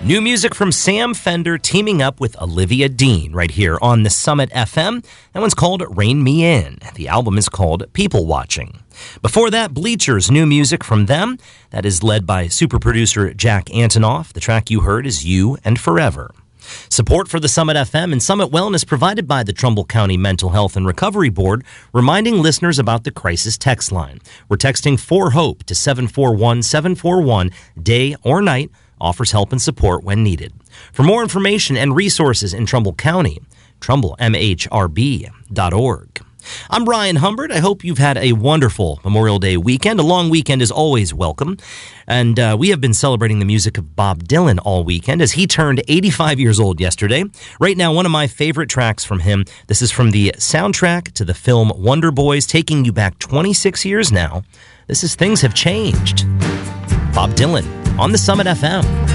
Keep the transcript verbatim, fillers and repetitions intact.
New music from Sam Fender teaming up with Olivia Dean right here on the Summit F M. That one's called Rein Me In. The album is called People Watching. Before that, Bleachers, new music from them. That is led by super producer Jack Antonoff. The track you heard is You and Forever. Support for the Summit F M and Summit Wellness provided by the Trumbull County Mental Health and Recovery Board, reminding listeners about the crisis text line. We're texting for hope to seven four one seven four one, day or night. Offers help and support when needed. For more information and resources in Trumbull County, trumbull m h r b dot org. I'm Ryan Humbert. I hope you've had a wonderful Memorial Day weekend. A long weekend is always welcome. And uh, we have been celebrating the music of Bob Dylan all weekend as he turned eighty-five years old yesterday. Right now, one of my favorite tracks from him. This is from the soundtrack to the film Wonder Boys, taking you back twenty-six years now. This is Things Have Changed. Bob Dylan on the Summit F M.